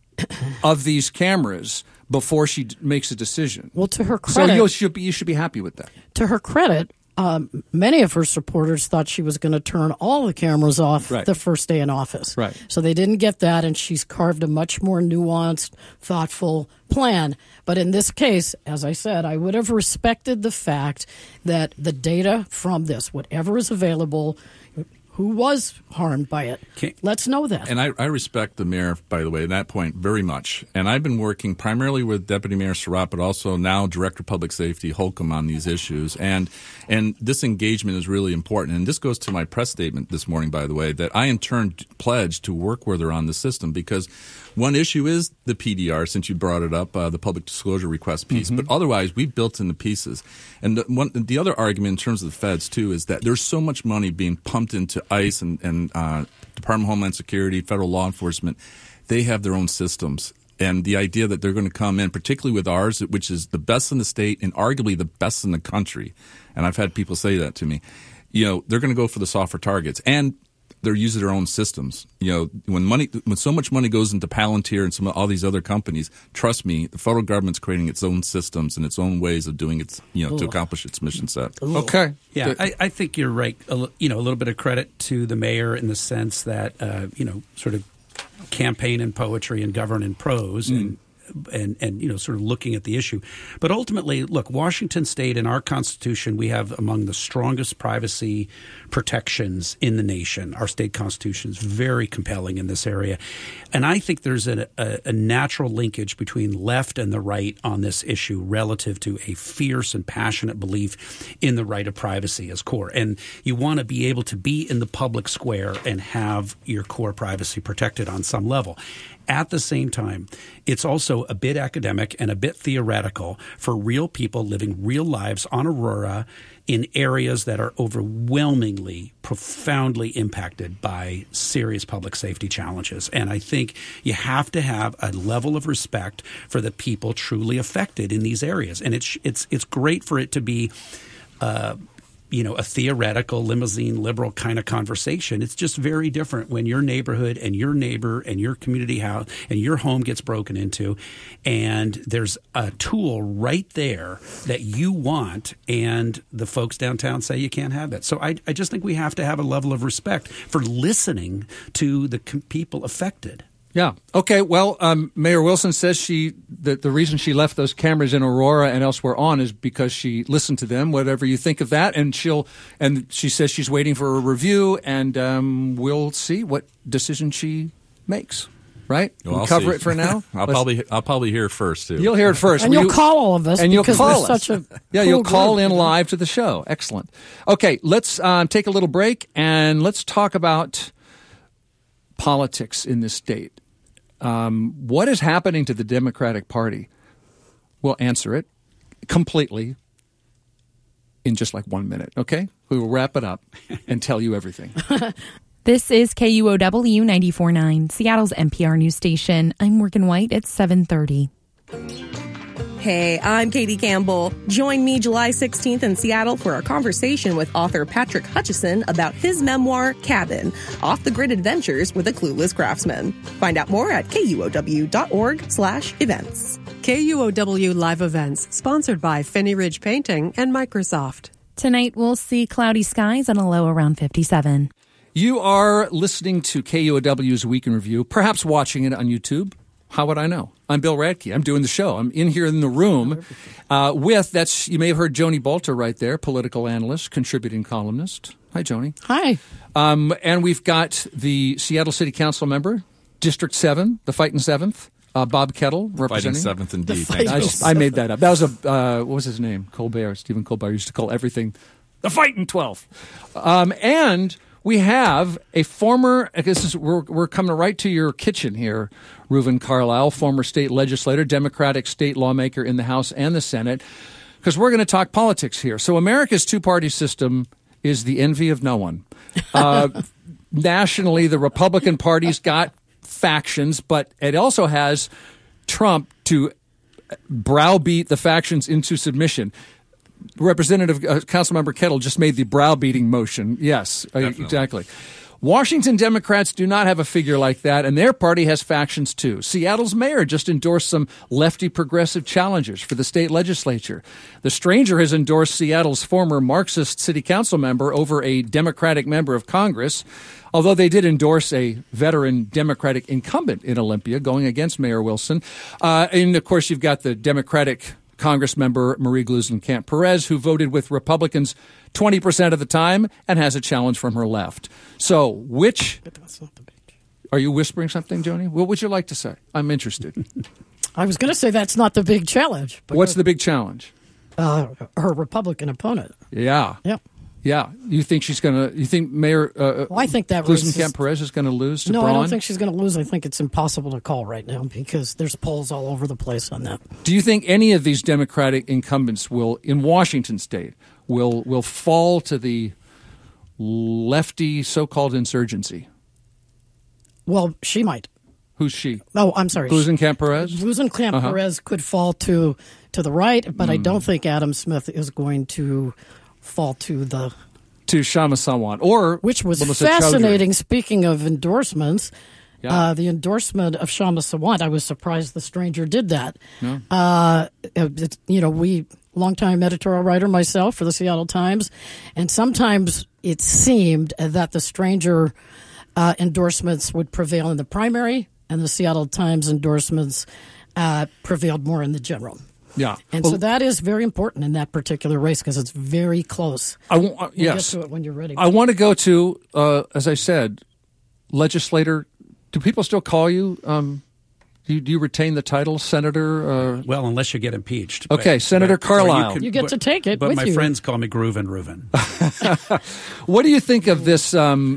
of these cameras before she d- makes a decision. Well, to her so credit, you should be you should be happy with that. to her credit, um, many of her supporters thought she was going to turn all the cameras off Right. the first day in office. Right. So they didn't get that, and she's carved a much more nuanced, thoughtful plan. But in this case, as I said, I would have respected the fact that the data from this, whatever is available, who was harmed by it, let's know that. And I, I respect the mayor, by the way, at that point very much. And I've been working primarily with Deputy Mayor Surratt, but also now Director of Public Safety Holcomb on these issues. And and this engagement is really important. And this goes to my press statement this morning, by the way, that I in turn pledged to work with her on the system, because one issue is the P D R, since you brought it up, uh, the public disclosure request piece. Mm-hmm. But otherwise, we built in the pieces. And the, one, the other argument in terms of the feds, too, is that there's so much money being pumped into ICE and, and uh, Department of Homeland Security, federal law enforcement. They have their own systems. And the idea that they're going to come in, particularly with ours, which is the best in the state and arguably the best in the country, and I've had people say that to me, you know, they're going to go for the softer targets. And they're using their own systems. You know, when money, when so much money goes into Palantir and some all these other companies, trust me, the federal government's creating its own systems and its own ways of doing its, you know, to Ooh. accomplish its mission set. Okay. Yeah, I, I think you're right. A, li- you know, a little bit of credit to the mayor in the sense that, uh, you know, sort of campaign in poetry and govern in prose Mm. and, and, and, you know, sort of looking at the issue. But ultimately, look, Washington State in our Constitution, we have among the strongest privacy protections in the nation. Our state Constitution is very compelling in this area. And I think there's a, a, a natural linkage between left and the right on this issue relative to a fierce and passionate belief in the right of privacy as core. And you want to be able to be in the public square and have your core privacy protected on some level. At the same time, it's also a bit academic and a bit theoretical for real people living real lives on Aurora in areas that are overwhelmingly, profoundly impacted by serious public safety challenges. And I think you have to have a level of respect for the people truly affected in these areas. And it's it's it's great for it to be uh, you know, a theoretical limousine liberal kind of conversation. It's just very different when your neighborhood and your neighbor and your community house and your home gets broken into, and there's a tool right there that you want, and the folks downtown say you can't have that. So I, I just think we have to have a level of respect for listening to the com- people affected. Yeah. Okay. Well, um, Mayor Wilson says she that the reason she left those cameras in Aurora and elsewhere on is because she listened to them. Whatever you think of that, and she'll and she says she's waiting for a review, and um, we'll see what decision she makes. Right? Well, We'll I'll cover see. it for now. I'll Let's- probably I'll probably hear it first too. You'll hear it first. And Will you'll you- call all of us and you'll because call we're us. such a yeah, cool you'll call group. in live to the show. Excellent. Okay, let's um, take a little break and let's talk about politics in this state. Um, what is happening to the Democratic Party? We'll answer it completely in just like one minute, okay? We will wrap it up and tell you everything. This is K U O W ninety-four point nine, Seattle's N P R news station. I'm Morgan White at seven thirty. Hey, I'm Katie Campbell. Join me July sixteenth in Seattle for a conversation with author Patrick Hutchison about his memoir, Cabin, Off-the-Grid Adventures with a Clueless Craftsman. Find out more at kuow.org slash events. K U O W Live Events, sponsored by Finney Ridge Painting and Microsoft. Tonight, we'll see cloudy skies and a low around fifty-seven. You are listening to K U O W's Week in Review, perhaps watching it on YouTube. How would I know? I'm Bill Radke. I'm doing the show. I'm in here in the room uh, with, that's, you may have heard Joni Balter right there, political analyst, contributing columnist. Hi, Joni. Hi. Um, and we've got the Seattle City Council member, District seven, the Fighting Seventh, uh, Bob Kettle, representing. Fighting Seventh, indeed. I, just, I made that up. That was a, uh, what was his name? Colbert. Stephen Colbert used to call everything the Fighting Twelfth. Um, and we have a former, this is, we're, we're coming right to your kitchen here, Reuven Carlyle, former state legislator, Democratic state lawmaker in the House and the Senate, because we're going to talk politics here. So America's two-party system is the envy of no one. Uh, nationally, the Republican Party's got factions, but it also has Trump to browbeat the factions into submission. Representative uh, Councilmember Kettle just made the browbeating motion. Yes, uh, exactly. Washington Democrats do not have a figure like that, and their party has factions too. Seattle's mayor just endorsed some lefty progressive challengers for the state legislature. The Stranger has endorsed Seattle's former Marxist city council member over a Democratic member of Congress, although they did endorse a veteran Democratic incumbent in Olympia going against Mayor Wilson. Uh, and, of course, you've got the Democratic Congress member Marie Gluesenkamp Perez, who voted with Republicans twenty percent of the time and has a challenge from her left. So, which... Are you whispering something, Joni? What would you like to say? I'm interested. I was going to say that's not the big challenge. What's the big challenge? Uh, her Republican opponent. Yeah. Yeah. Yeah. You think she's going to... You think Mayor uh, well, I think that Gluesenkamp Perez is going to lose to No, Braun? I don't think she's going to lose. I think it's impossible to call right now because there's polls all over the place on that. Do you think any of these Democratic incumbents will, in Washington State, will will fall to the lefty so-called insurgency? Well, she might. Who's she? Oh, I'm sorry. Gluesenkamp Perez? Gluesenkamp Uh-huh. Perez could fall to to the right, but Mm. I don't think Adam Smith is going to fall to the... To Shama Sawant. Or Which was Melissa fascinating. Speaking of endorsements, Yeah. uh, the endorsement of Shama Sawant, I was surprised the Stranger did that. No. Uh, it, you know, we... longtime editorial writer myself for the Seattle Times, and sometimes it seemed that the Stranger uh, endorsements would prevail in the primary, and the Seattle Times endorsements uh, prevailed more in the general. Yeah. And Well, so that is very important in that particular race because it's very close. I w- uh, We'll yes. get to it when you're ready. I want to go to, uh, as I said, legislator. Do people still call you? Um, do, you do you retain the title, Senator? Uh, well, unless you get impeached. Okay, But- Senator but- or Carlisle. could- You get but- to take it But with my you. friends call me Grooven Reuven. What do you think of this? Um,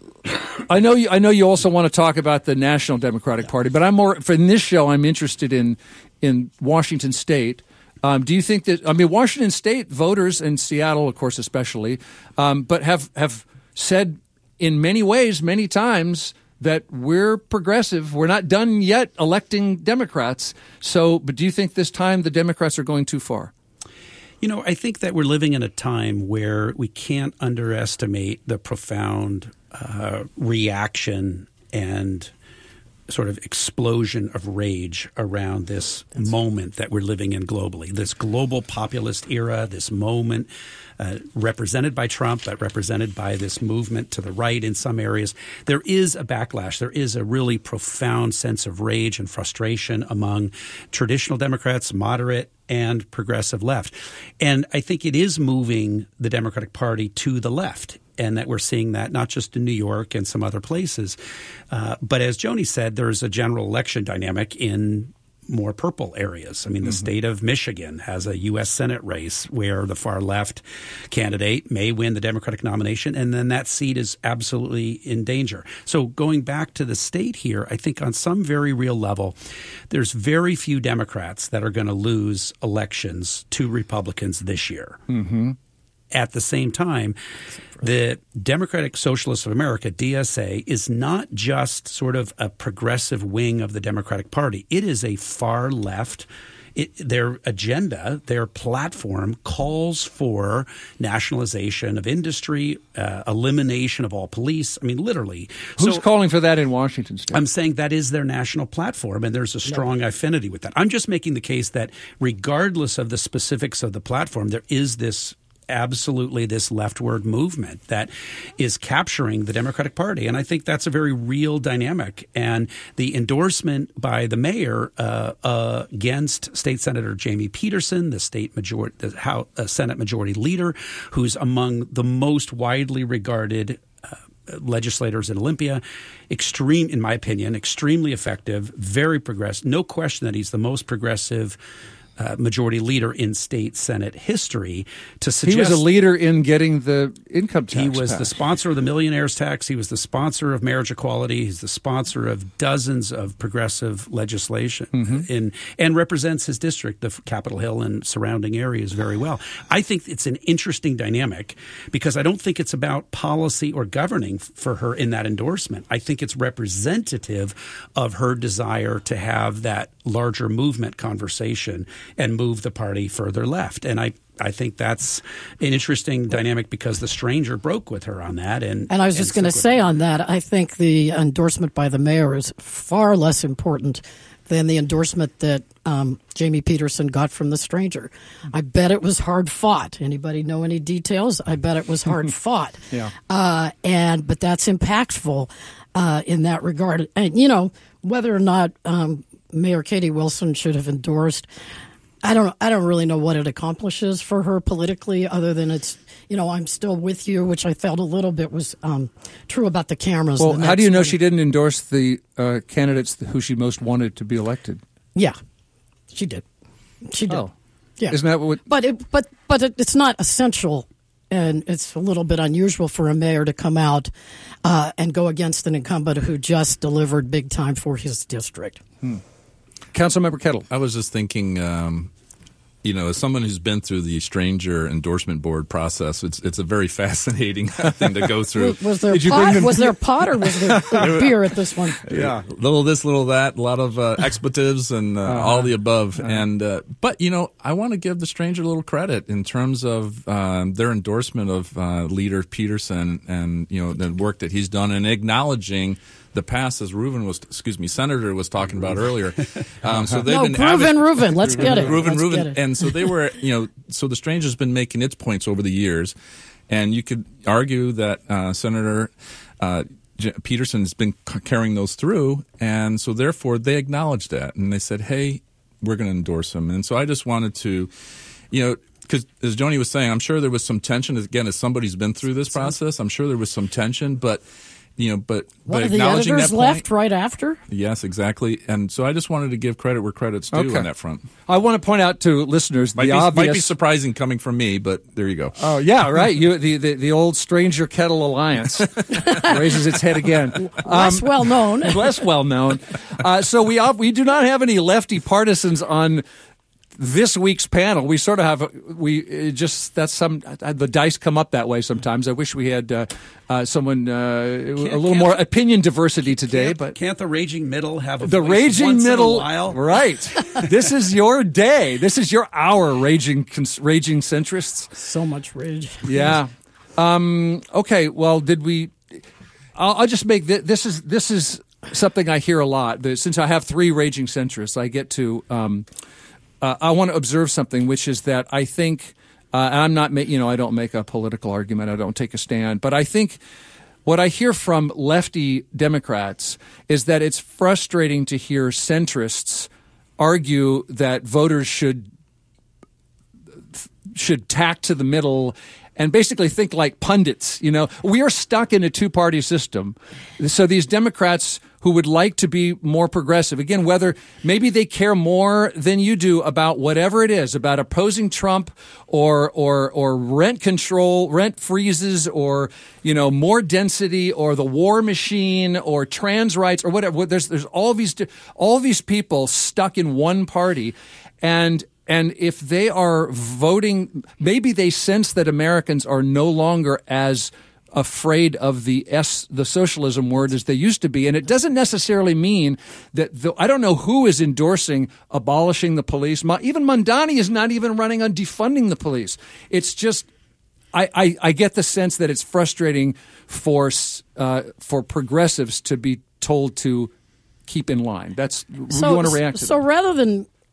I know you. I know you also want to talk about the National Democratic Party, but I'm more for in this show. I'm interested in in Washington State. Um, do you think that? I mean, Washington State voters and Seattle, of course, especially, um, but have have said in many ways, many times, that we're progressive. We're not done yet electing Democrats. So, but do you think this time the Democrats are going too far? You know, I think that we're living in a time where we can't underestimate the profound uh, reaction and sort of explosion of rage around this That's moment that we're living in globally, this global populist era, this moment uh, represented by Trump, but represented by this movement to the right in some areas. There is a backlash. There is a really profound sense of rage and frustration among traditional Democrats, moderate and progressive left. And I think it is moving the Democratic Party to the left, and that we're seeing that not just in New York and some other places. Uh, but as Joni said, there's a general election dynamic in more purple areas. I mean, the mm-hmm. state of Michigan has a U S Senate race where the far left candidate may win the Democratic nomination, and then that seat is absolutely in danger. So going back to the state here, I think on some very real level, there's very few Democrats that are going to lose elections to Republicans this year. Mm-hmm. At the same time, the Democratic Socialists of America, D S A, is not just sort of a progressive wing of the Democratic Party. It is a far left. It, their agenda, their platform calls for nationalization of industry, uh, elimination of all police. I mean, literally. Who's so, calling for that in Washington State? I'm saying that is their national platform, and there's a strong no. affinity with that. I'm just making the case that regardless of the specifics of the platform, there is this absolutely this leftward movement that is capturing the Democratic Party. And I think that's a very real dynamic. And the endorsement by the mayor uh, uh, against State Senator Jamie Peterson, the state majority, the House, uh, Senate Majority Leader, who's among the most widely regarded uh, legislators in Olympia, extreme, in my opinion, extremely effective, very progressive. No question that he's the most progressive Uh, majority leader in state Senate history. To suggest he was a leader in getting the income tax. He was passed. the sponsor of the millionaire's tax. He was the sponsor of marriage equality. He's the sponsor of dozens of progressive legislation, Mm-hmm. in, and represents his district, the Capitol Hill and surrounding areas, very well. I think it's an interesting dynamic because I don't think it's about policy or governing for her in that endorsement. I think it's representative of her desire to have that larger movement conversation and move the party further left. And I, I think that's an interesting dynamic because the stranger broke with her on that. And And I was just going to say on that, I think the endorsement by the mayor is far less important than the endorsement that um, Jamie Peterson got from the stranger. I bet it was hard fought. Anybody know any details? I bet it was hard fought. Yeah. Uh, and but that's impactful uh, in that regard. And you know whether or not um, Mayor Katie Wilson should have endorsed. I don't. I don't really know what it accomplishes for her politically, other than it's, you know, I'm still with you, which I felt a little bit was um, true about the cameras. Well, the how do you know one. she didn't endorse the uh, candidates who she most wanted to be elected? Yeah, she did. She did. Oh. Yeah, Isn't that what? But it, but but it, it's not essential, and it's a little bit unusual for a mayor to come out uh, and go against an incumbent who just delivered big time for his district. Hmm. Councilmember Kettle. I was just thinking, um, you know, as someone who's been through the stranger endorsement board process, it's it's a very fascinating thing to go through. Was, was there pot? Was there pot or was there beer at this one? Yeah, little this, little that, a lot of uh, expletives and uh, Uh-huh. all the above. Uh-huh. And uh, but you know, I want to give the stranger a little credit in terms of um, their endorsement of uh, Leader Peterson and you know the work that he's done in acknowledging the past, as Reuven was, excuse me, Senator was talking about earlier. Um, so they've No, been Reuven, avid- Reuven, let's get it. Reuven, Let's Reuven. get it. And so they were, you know, so the stranger's been making its points over the years, and you could argue that uh, Senator uh, J- Peterson has been c- carrying those through, and so therefore they acknowledged that, and they said, "Hey, we're going to endorse him." And so I just wanted to, you know. Because as Joni was saying, I'm sure there was some tension. Again, as somebody who's been through this process, I'm sure there was some tension. But you know, but One but of the acknowledging editors that left point, right after. yes, exactly. And so I just wanted to give credit where credit's due Okay. on that front. I want to point out to listeners Might the be, obvious. might be surprising coming from me, but there you go. Oh yeah, right. You the, the, the old Stranger Kettle Alliance raises its head again. Less well known. Less well known. Uh, so we op- we do not have any lefty partisans on this week's panel. We sort of have we uh, just that's some uh, the dice come up that way sometimes. I wish we had uh, uh, someone uh, a little can't- more opinion diversity today, Can't, but. can't the raging middle have a The voice raging once in a middle, while? right? This is your day. This is your hour, raging cons- raging centrists. So much rage. Yeah. Um, okay. Well, did we? I'll, I'll just make th- this is this is something I hear a lot. The- Since I have three raging centrists, I get to. Um, uh, I want to observe something, which is that I think, uh, and I'm not, ma- you know, I don't make a political argument. I don't take a stand, but I think. What I hear from lefty Democrats is that it's frustrating to hear centrists argue that voters should should tack to the middle and basically think like pundits. You know, we are stuck in a two-party system. So these Democrats who would like to be more progressive, again, whether maybe they care more than you do about whatever it is, about opposing Trump or or or rent control, rent freezes, or you know more density, or the war machine, or trans rights, or whatever. There's there's all these all these people stuck in one party, and. And if they are voting, maybe they sense that Americans are no longer as afraid of the S, the socialism word as they used to be. And it doesn't necessarily mean that the, I don't know who is endorsing abolishing the police. Even Mondani is not even running on defunding the police. It's just, I, I, I get the sense that it's frustrating for, uh, for progressives to be told to keep in line. That's, So, you want to react to so that? rather than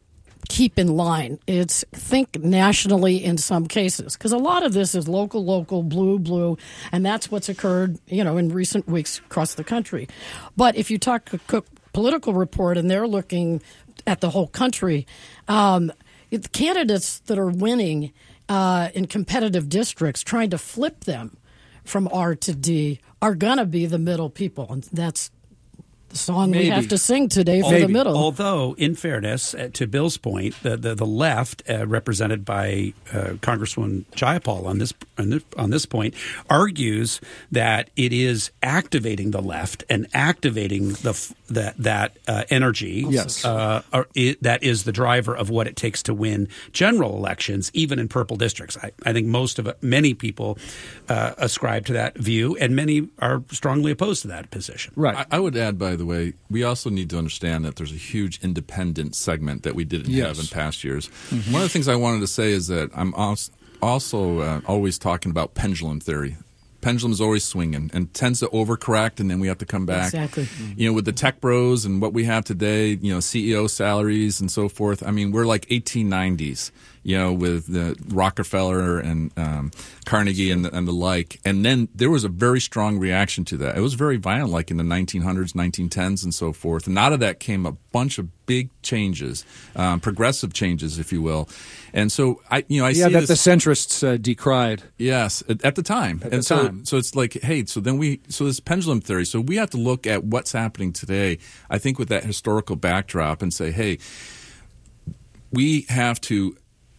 keep in line. It's think nationally in some cases, because a lot of this is local, local, blue, blue, and that's what's occurred, you know, in recent weeks across the country. But if you talk to Cook Political Report, and they're looking at the whole country, um, the candidates that are winning uh, in competitive districts, trying to flip them from R to D, are going to be the middle people, and that's the song Maybe. we have to sing today for Maybe. the middle. Although, in fairness, uh, to Bill's point, the the, the left, uh, represented by uh, Congresswoman Jayapal on this, on this on this point, argues that it is activating the left and activating the f- that that uh, energy. Yes. uh, are, it, that is the driver of what it takes to win general elections, even in purple districts. I, I think most of it, many people uh, ascribe to that view, and many are strongly opposed to that position. Right. I, I would add, by the way, we also need to understand that there's a huge independent segment that we didn't Yes. have in past years. Mm-hmm. One of the things I wanted to say is that I'm also uh, always talking about pendulum theory. Pendulum is always swinging and tends to overcorrect, and then we have to come back. Exactly. You know, with the tech bros and what we have today, you know, C E O salaries and so forth. I mean, we're like eighteen nineties. You know, with the Rockefeller and um, Carnegie and the, and the like. And then there was a very strong reaction to that. It was very violent, like in the nineteen hundreds, nineteen tens, and so forth. And out of that came a bunch of big changes, um, progressive changes, if you will. And so, I, you know, I yeah, see that this, the centrists uh, decried. Yes, at, at the time. At and the so, time. so it's like, hey, so then we, so this pendulum theory. So we have to look at what's happening today, I think, with that historical backdrop and say, hey, we have to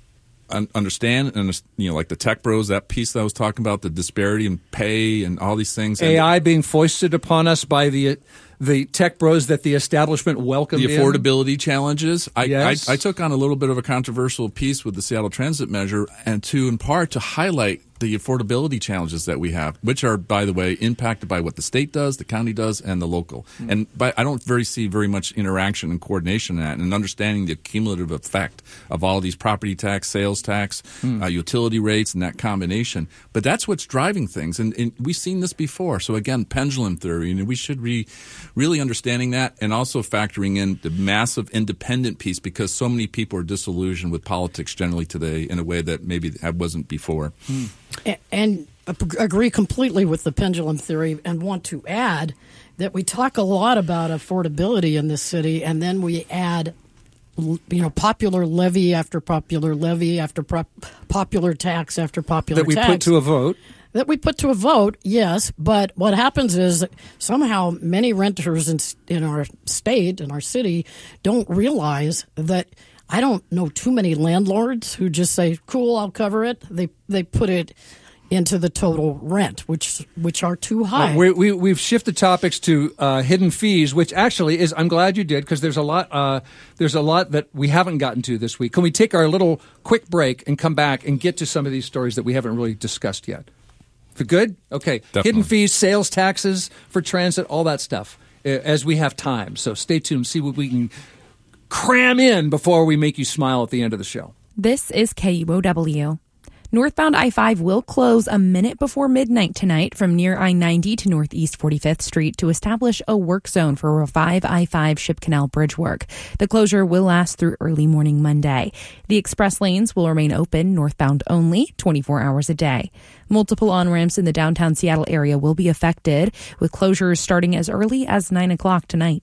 understand, and you know, like the tech bros, that piece that I was talking about, the disparity in pay and all these things. A I being foisted upon us by the the tech bros that the establishment welcomed the in. affordability challenges. I, Yes. I, I took on a little bit of a controversial piece with the Seattle Transit measure, and to, in part, to highlight the affordability challenges that we have, which are, by the way, impacted by what the state does, the county does, and the local. Mm. And by, I don't very see very much interaction and coordination in that, and understanding the cumulative effect of all these property tax, sales tax, mm. uh, utility rates, and that combination. But that's what's driving things, and, and we've seen this before. So again, pendulum theory, and we should be really understanding that, and also factoring in the massive independent piece, because so many people are disillusioned with politics generally today in a way that maybe wasn't before. Mm. And agree completely with the pendulum theory, and want to add that we talk a lot about affordability in this city, and then we add, you know, popular levy after popular levy after prop, popular tax after popular that we tax. put to a vote. That we put to a vote, yes, but what happens is somehow many renters in, in our state, in our city, don't realize that. I don't know too many landlords who just say, cool, I'll cover it. They they put it into the total rent, which which are too high. Uh, we, we, we've shifted topics to uh, hidden fees, which actually is, I'm glad you did, because there's a lot uh, there's a lot that we haven't gotten to this week. Can we take our little quick break and come back and get to some of these stories that we haven't really discussed yet? For good? Okay. Definitely. Hidden fees, sales taxes for transit, all that stuff, uh, as we have time. So stay tuned, see what we can cram in before we make you smile at the end of the show. This is K U O W. Northbound I five will close a minute before midnight tonight from near I ninety to Northeast forty-fifth Street to establish a work zone for Revive I five Ship Canal Bridge work. The closure will last through early morning Monday. The express lanes will remain open, northbound only, twenty-four hours a day. Multiple on-ramps in the downtown Seattle area will be affected, with closures starting as early as nine o'clock tonight.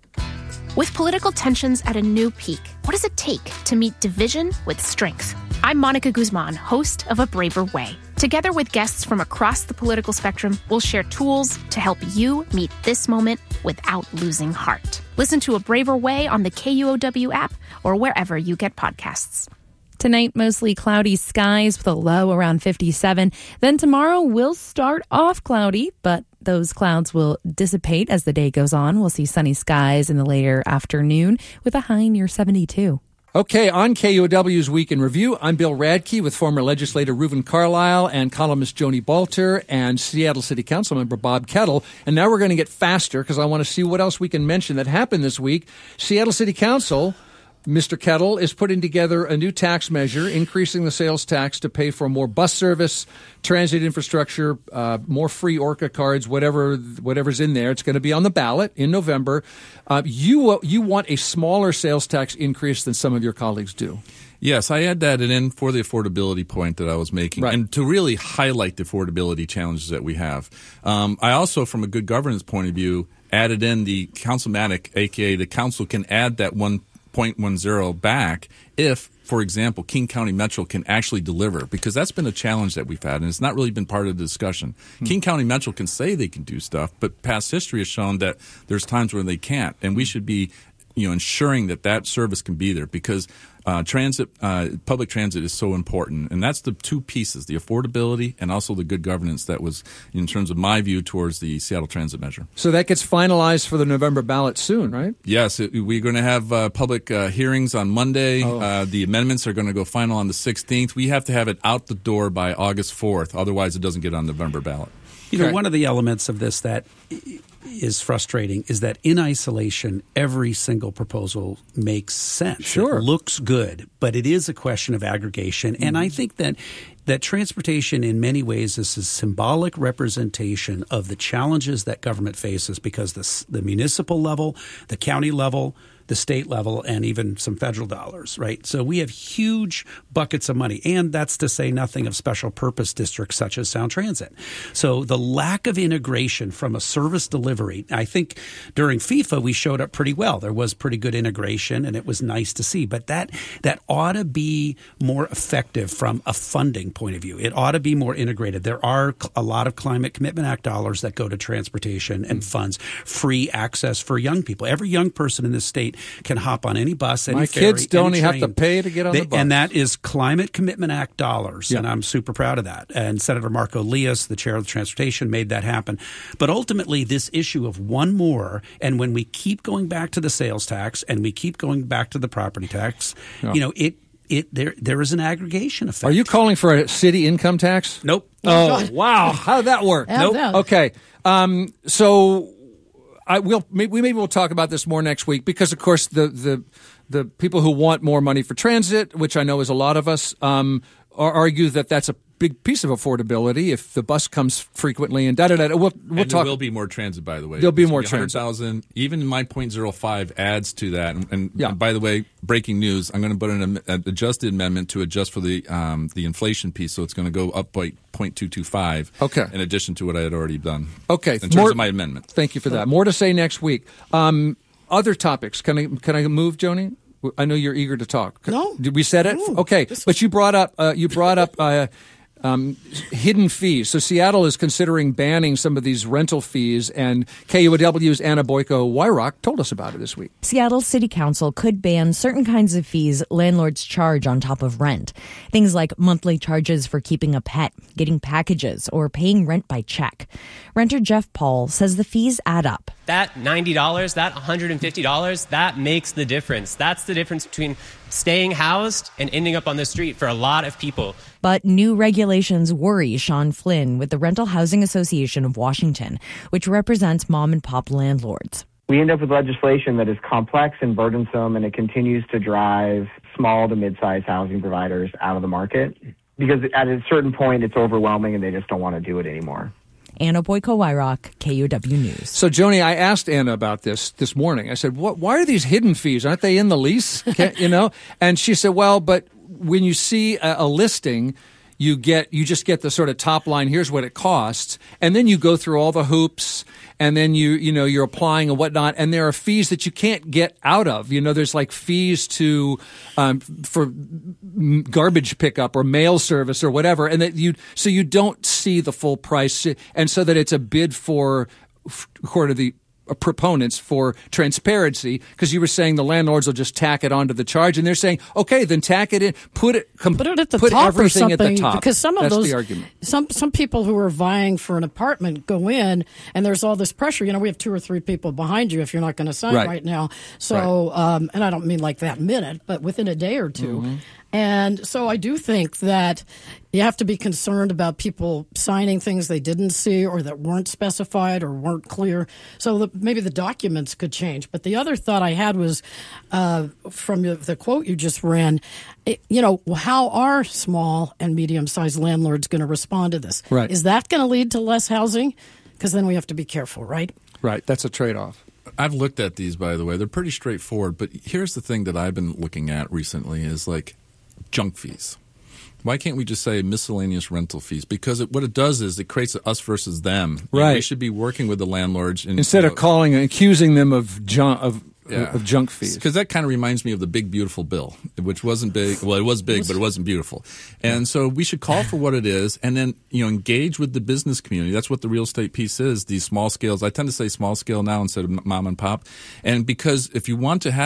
With political tensions at a new peak, what does it take to meet division with strength? I'm Monica Guzman, host of A Braver Way. Together with guests from across the political spectrum, we'll share tools to help you meet this moment without losing heart. Listen to A Braver Way on the K U O W app or wherever you get podcasts. Tonight, mostly cloudy skies with a low around fifty-seven. Then tomorrow will start off cloudy, but those clouds will dissipate as the day goes on. We'll see sunny skies in the later afternoon with a high near seventy-two. Okay, on K U O W's Week in Review, I'm Bill Radke with former legislator Reuven Carlisle and columnist Joni Balter and Seattle City Council member Bob Kettle. And now we're going to get faster because I want to see what else we can mention that happened this week. Seattle City Council Mister Kettle is putting together a new tax measure, increasing the sales tax to pay for more bus service, transit infrastructure, uh, more free Orca cards, whatever whatever's in there. It's going to be on the ballot in November. Uh, you you want a smaller sales tax increase than some of your colleagues do. Yes, I add that in for the affordability point that I was making, Right. and to really highlight the affordability challenges that we have. Um, I also, from a good governance point of view, added in the councilmatic, aka the council can add that one point one zero back if, for example, King County Metro can actually deliver, because that's been a challenge that we've had, and it's not really been part of the discussion. Hmm. King County Metro can say they can do stuff, but past history has shown that there's times when they can't, and we should be, you know, ensuring that that service can be there, because uh, transit, uh, public transit is so important, and that's the two pieces: the affordability and also the good governance. That was, in terms of my view, towards the Seattle Transit measure. So that gets finalized for the November ballot soon, right? Yes, it, we're going to have uh, public uh, hearings on Monday. Oh. Uh, the amendments are going to go final on the sixteenth. We have to have it out the door by August fourth. Otherwise, it doesn't get on the November ballot. You know, one of the elements of this that is frustrating is that in isolation, every single proposal makes sense. Sure. It looks good, but it is a question of aggregation. Mm-hmm. And I think that that transportation in many ways is a symbolic representation of the challenges that government faces, because the, the municipal level, the county level, the state level, and even some federal dollars, right? So we have huge buckets of money, and that's to say nothing of special purpose districts such as Sound Transit. So the lack of integration from a service delivery, I think during FIFA we showed up pretty well. There was pretty good integration, and it was nice to see. But that that ought to be more effective from a funding point of view. It ought to be more integrated. There are a lot of Climate Commitment Act dollars that go to transportation and funds free access for young people. Every young person in this state can hop on any bus, any My ferry, kids don't any have train. to pay to get on They- the bus. And that is Climate Commitment Act dollars, Yeah. and I'm super proud of that. And Senator Marco Lias, the chair of the transportation, made that happen. But ultimately, this issue of one more, and when we keep going back to the sales tax and we keep going back to the property tax, Yeah. you know, it it there there is an aggregation effect. Are you calling for a city income tax? Nope. Oh, wow. How did that work? Nope. Okay. Um, so I will. We maybe we'll talk about this more next week, because, of course, the the the people who want more money for transit, which I know is a lot of us, um, are, argue that that's a big piece of affordability if the bus comes frequently and da da da. We'll we'll and talk. there will be more transit, by the way. There'll be There's more gonna one hundred thousand. Even my point zero five adds to that. And, and, Yeah. and by the way, breaking news, I'm going to put in an an adjusted amendment to adjust for the um, the inflation piece. So it's going to go up by zero point two two five. Okay. In addition to what I had already done. Okay. In terms More- of my amendment. Thank you for that. More to say next week. Um, other topics. Can I can I move, Joni? I know you're eager to talk. No. Did we set it? Okay. But you brought up uh, you brought up uh, um, hidden fees. So Seattle is considering banning some of these rental fees, and K U O W's Anna Boyko-Wyrock told us about it this week. Seattle City Council could ban certain kinds of fees landlords charge on top of rent. Things like monthly charges for keeping a pet, getting packages, or paying rent by check. Renter Jeff Paul says the fees add up. That ninety dollars, that one hundred fifty dollars, that makes the difference. That's the difference between staying housed and ending up on the street for a lot of people. But new regulations worry Sean Flynn with the Rental Housing Association of Washington, which represents mom and pop landlords. We end up with legislation that is complex and burdensome, and it continues to drive small to mid-sized housing providers out of the market, because at a certain point it's overwhelming and they just don't want to do it anymore. Anna Boyko-Wyrock, K U O W News. So, Joni, I asked Anna about this this morning. I said, "What? Why are these hidden fees? Aren't they in the lease?" Can't, you know? And she said, "Well, but when you see a, a listing, you get you just get the sort of top line. Here's what it costs, and then you go through all the hoops, and then you you know you're applying and whatnot. And there are fees that you can't get out of. You know, there's like fees to um, for garbage pickup or mail service or whatever, and that you so you don't see the full price, and so that it's a bid for, according to the proponents, for transparency, because you were saying the landlords will just tack it onto the charge, and they're saying, okay, then tack it in, put it, com- Put it at the put top or everything something, at the top. because some of That's those the argument. some some people who are vying for an apartment go in, and there's all this pressure. You know, we have two or three people behind you if you're not going to sign Right. right, now. So, um, and I don't mean like that minute, but within a day or two. Mm-hmm. And so I do think that you have to be concerned about people signing things they didn't see or that weren't specified or weren't clear. So the, maybe the documents could change. But the other thought I had was uh, from the quote you just ran, it, you know, how are small and medium-sized landlords going to respond to this? Right. Is that going to lead to less housing? Because then we have to be careful, right? Right. That's a trade-off. I've looked at these, by the way. They're pretty straightforward. But here's the thing that I've been looking at recently is like junk fees. Why can't we just say miscellaneous rental fees? Because it, what it does is it creates a us versus them. Right. And we should be working with the landlords. And, Instead you know, of calling and accusing them of junk, of, yeah. of junk fees. Because that kind of reminds me of the Big Beautiful Bill, which wasn't big. Well, it was big, but it wasn't beautiful. And so we should call for what it is and then, you know, engage with the business community. That's what the real estate piece is, these small scales. I tend to say small scale now instead of mom and pop. And because if you want to have